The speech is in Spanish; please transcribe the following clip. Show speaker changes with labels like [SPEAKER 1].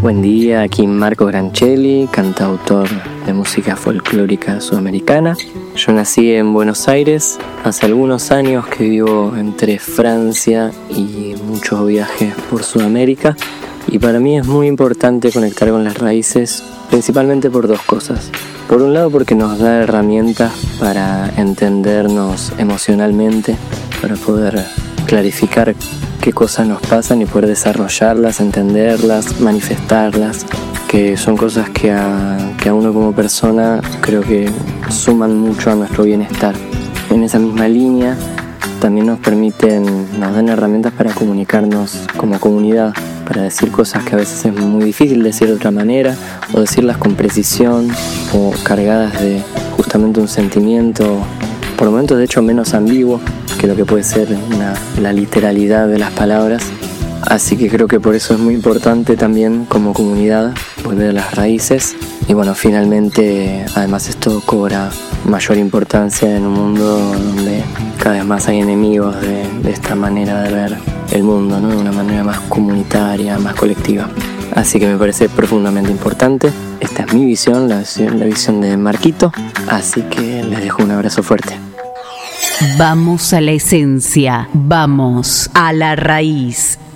[SPEAKER 1] Buen día, aquí Marco Granchelli, cantautor de música folclórica sudamericana. Yo nací en Buenos Aires, hace algunos años que vivo entre Francia y muchos viajes por Sudamérica. Y para mí es muy importante conectar con las raíces, principalmente por dos cosas. Por un lado, porque nos da herramientas para entendernos emocionalmente, para poder clarificar qué cosas nos pasan y poder desarrollarlas, entenderlas, manifestarlas, que son cosas que a uno como persona creo que suman mucho a nuestro bienestar. En esa misma línea también nos dan herramientas para comunicarnos como comunidad, para decir cosas que a veces es muy difícil decir de otra manera, o decirlas con precisión, o cargadas de justamente un sentimiento, por momentos de hecho menos ambiguo que lo que puede ser la literalidad de las palabras. Así que creo que por eso es muy importante también como comunidad volver a las raíces. Y bueno, finalmente además esto cobra mayor importancia en un mundo donde cada vez más hay enemigos de esta manera de ver el mundo, ¿no? De una manera más comunitaria, más colectiva. Así que me parece profundamente importante. Esta es mi visión, la visión de Marquito. Así que les dejo un abrazo fuerte.
[SPEAKER 2] Vamos a la esencia, vamos a la raíz.